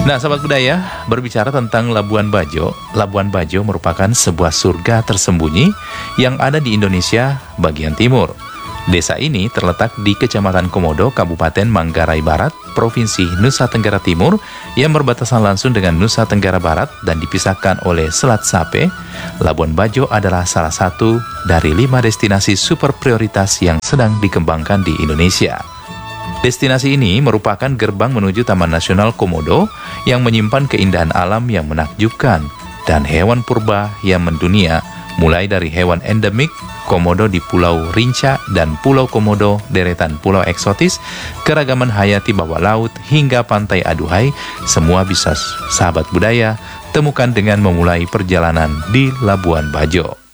Nah, sahabat budaya, berbicara tentang Labuan Bajo, Labuan Bajo merupakan sebuah surga tersembunyi yang ada di Indonesia bagian timur. Desa ini terletak di Kecamatan Komodo, Kabupaten Manggarai Barat, Provinsi Nusa Tenggara Timur, yang berbatasan langsung dengan Nusa Tenggara Barat dan dipisahkan oleh Selat Sape. Labuan Bajo adalah salah satu dari 5 destinasi super prioritas yang sedang dikembangkan di Indonesia. Destinasi ini merupakan gerbang menuju Taman Nasional Komodo yang menyimpan keindahan alam yang menakjubkan dan hewan purba yang mendunia, mulai dari hewan endemik Komodo di Pulau Rinca dan Pulau Komodo, deretan pulau eksotis, keragaman hayati bawah laut, hingga pantai Aduhai. Semua bisa sahabat budaya temukan dengan memulai perjalanan di Labuan Bajo.